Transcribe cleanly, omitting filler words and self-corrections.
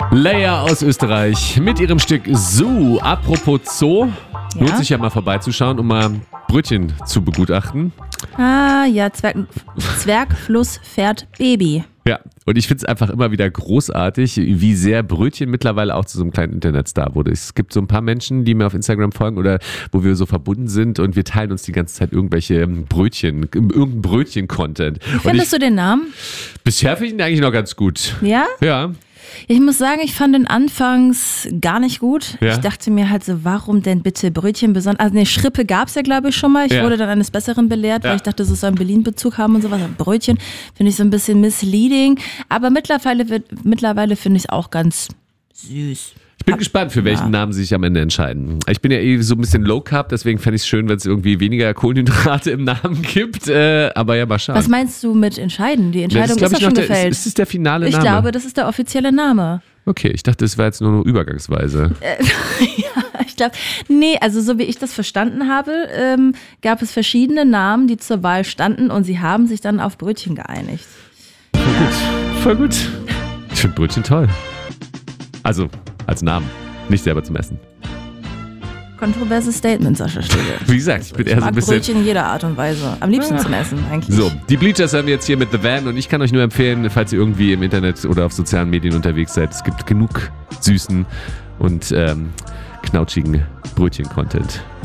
Leia aus Österreich mit ihrem Stück Zoo. Apropos Zoo, lohnt sich ja mal vorbeizuschauen, um mal Brötchen zu begutachten. Ah ja, Zwergfluss fährt Baby. Ja, und ich finde es einfach immer wieder großartig, wie sehr Brötchen mittlerweile auch zu so einem kleinen Internetstar wurde. Es gibt so ein paar Menschen, die mir auf Instagram folgen oder wo wir so verbunden sind und wir teilen uns die ganze Zeit irgendeinen Brötchen-Content. Wie findest du den Namen? Bisher finde ich ihn eigentlich noch ganz gut. Ja? Ja. Ich muss sagen, ich fand den anfangs gar nicht gut. Ja. Ich dachte mir halt so, warum denn bitte Brötchen besonders? Also eine Schrippe gab es ja, glaube ich, schon mal. Ich wurde dann eines Besseren belehrt, weil ich dachte, das soll einen Berlin-Bezug haben und sowas. Brötchen finde ich so ein bisschen misleading. Aber mittlerweile finde ich es auch ganz süß. Ich bin gespannt, für welchen Namen sie sich am Ende entscheiden. Ich bin ja so ein bisschen Low Carb, deswegen fände ich es schön, wenn es irgendwie weniger Kohlenhydrate im Namen gibt. Aber ja, mal schauen. Was meinst du mit entscheiden? Die Entscheidung ist doch schon gefällt. Ist es der finale Name? Ich glaube, das ist der offizielle Name. Okay, ich dachte, das war jetzt nur eine Übergangsweise. Ja, ich glaube, also so wie ich das verstanden habe, gab es verschiedene Namen, die zur Wahl standen und sie haben sich dann auf Brötchen geeinigt. Voll gut. Ich finde Brötchen toll. Also, als Namen, nicht selber zum Essen. Kontroverses Statement, Sascha Stege. Wie gesagt, ich bin eher so ein bisschen... Brötchen in jeder Art und Weise. Am liebsten zum Essen eigentlich. So, die Bleachers haben wir jetzt hier mit The Van und ich kann euch nur empfehlen, falls ihr irgendwie im Internet oder auf sozialen Medien unterwegs seid, es gibt genug süßen und knautschigen Brötchen-Content.